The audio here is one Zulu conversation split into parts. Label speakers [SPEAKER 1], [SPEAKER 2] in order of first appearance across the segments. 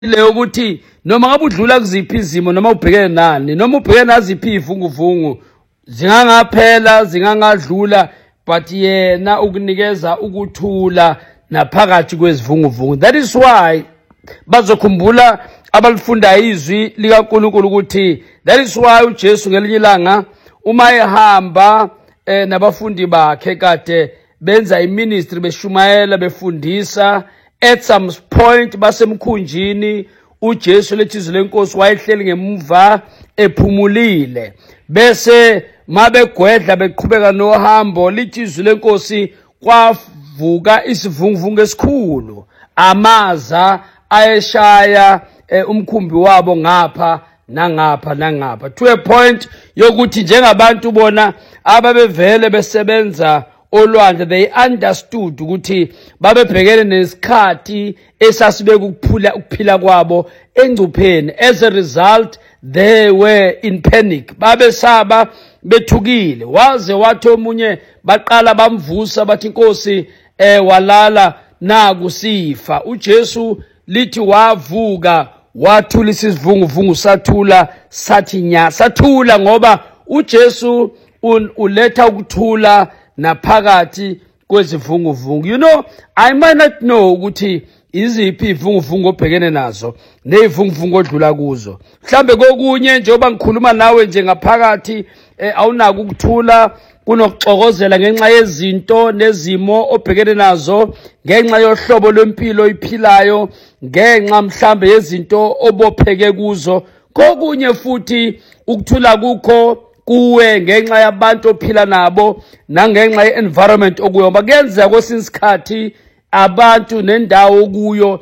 [SPEAKER 1] le ukuthi noma ngabe udlula kuziphi izimo noma ubhekene nani noma ubhekene naziphi ivunguvungu zingangaphela zingangadlula but yena ukunikeza ukuthula naphakathi kwezivunguvungu. That is why bazokhumbula abalifunda izwi likaNkulunkulu ukuthi that is why uJesu ngelinye ilanga uma ehamba nabafundi bakhe kade benza iministry beshumayela befundisa at some point basemkhunjini uJesu lethizwe lenkosi wayehleli ngemuva ephumulile bese mabegwedla beqhubeka nohambo lethizwe lenkosi kwavuka isivunguvungu esikhulu amaza ayeshaya umkhumbi wabo ngapha nangapha to a point yokuthi njengabantu bona ababevele besebenza olwandle they understood ukuthi babebhekene nesikhathi esasibe ukuphila kwabo engcupheni. As a result they were in panic, babesaba bethukile waze wathi omunye baqala bamvusa bathi Nkosi walala naku sifa. uJesu lithi wavuka wathula isivunguvungu sathula sathi nya sathula ngoba uJesu uletha ukuthula naphakathi kwezivunguvungu. You know, I might not know ukuthi iziphi ivunguvungu obhekene nazo nezivunguvungu odlula kuzo. Mhlambe kokunye njengoba ngikhuluma nawe nje ngaphakathi awunaka ukuthula kunokuxokozela ngenxa yezinto nezimo obhekene nazo, ngenxa yohlobo lwempilo oyiphilayo, ngenxa mhlambe yezinto obopheke kuzo. Kokunye futhi ukuthula kukho kuwe ngenxa yabantu ophila nabo nangenxa ye-environment okuyo. Bakuyenzeka kwesinye isikhathi abantu nendawo kuyo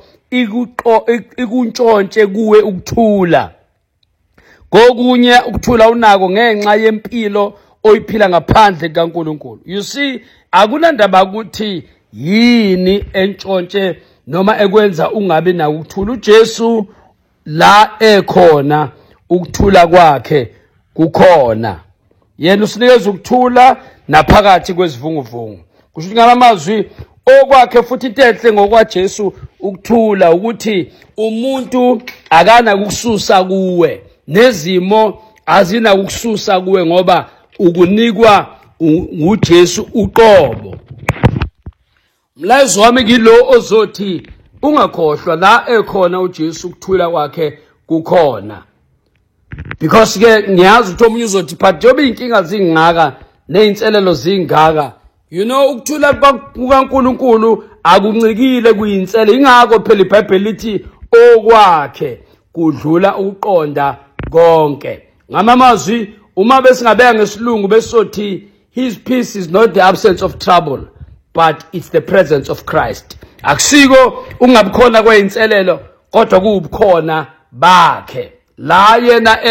[SPEAKER 1] ikuntshontshe kuwe ukuthula. Kokunye ukuthula unako ngenxa yempilo oyiphila ngaphandle kaNkulunkulu. You see, akunandaba ukuthi yini entshontshe noma ekwenza ungabe nawo ukuthula. uJesu la ekhona ukuthula kwakhe kukhona. Yena usinikeza ukuthula naphakathi kwezivunguvungu. Kusho ngamazwi okwakhe futhi intenhle ngokwaJesu ukuthula ukuthi umuntu akana ukususa kuwe nezimo azina ukususa kuwe ngoba ukunikwa nguJesu uqobo. Mlayezo wami ngilo ozothi ungakhohlwa la ekhona uJesu ukuthula kwakhe kukhona. Because ke ngiyazi ukuthi omunye uzothi but njengoba inkinga zingaka nezinselelo zingaka, you know, ukuthula kukaNkulunkulu akuncikile kuyinsele. Ingakho phela iBhayibheli lithi okwakhe kudlula ukuqonda konke. Ngamamazwi uma besingabeka ngesilungu besothi his peace is not the absence of trouble but it's the presence of Christ. Akusiko ungabikhona kweinselelo kodwa kubukhona bakhe. La yena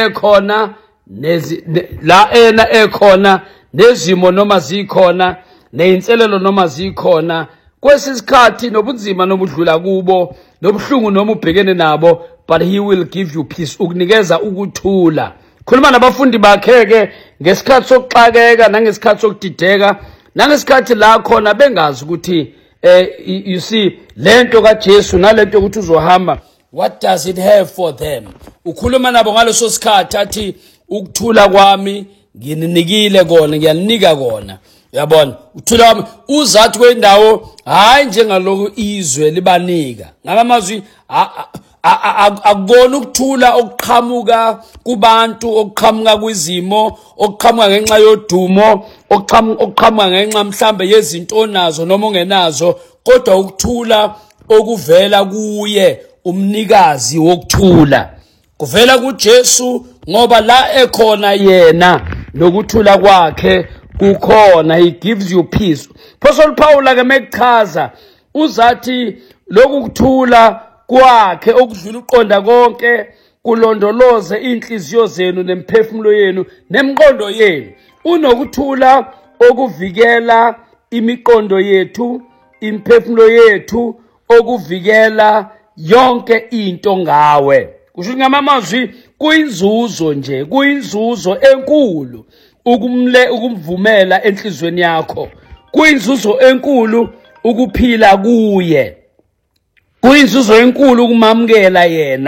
[SPEAKER 1] ekhona nezimo noma zikhona neinselelo noma zikhona kwesisikhathi nobunzima nobudlula kubo nobuhlungu noma ubhekene nabo, but he will give you peace, ukunikeza ukuthula. Khuluma nabafundi bakhe ke ngesikhathi sokuxakeka nangesikhathi sokudideka nangesikhathi la khona bengazi ukuthi you see lento kaJesu nalento ukuthi uzohamba, what does it have for them. Ukhuluma nabo ngaleso sikhathi athi ukuthula kwami ngininikile kona, ngiyaninika kona. Uyabona, ukuthula kwami uzathi kwendawo hayi njengaloko izwe libanika. Ngamazwi akukona ukuthula okuqhamuka kubantu, okuqhamuka kwizimo, okuqhamuka ngenxa yodumo, okuqhamuka ngenxa mhlambe yezinto onazo noma ongenazo, kodwa ukuthula okuvela kuye umnikazi wokuthula. Kuvela kuJesu ngoba la ekhona yena lokuthula kwakhe kukhona. He gives you peace. Apostle Paul ke mekuchaza uzathi lokhu kuthula kwakhe okudlula uqonda konke kulondoloze inhliziyo zenu nemphefumulo yenu nemqondo yenu. Unokuthula okuvikela imiqondo yethu, imphefumulo yethu, okuvikela yonke into ngawe. Kusho ngamamazwi kuyinzuzo nje, kuyinzuzo enkulu ukumvumela enhlizweni yakho. Kuyinzuzo enkulu ukuphila kuye. kuyinzuzo enkulu ukumamukela yena.